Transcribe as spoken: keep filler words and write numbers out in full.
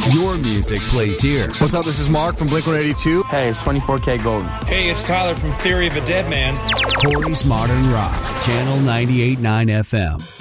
Your music plays here. What's up? This is Mark from Blink one eighty-two. Hey, it's twenty-four K Golden. Hey, it's Tyler from Theory of a Dead Man. Corey's Modern Rock, Channel ninety-eight point nine F M.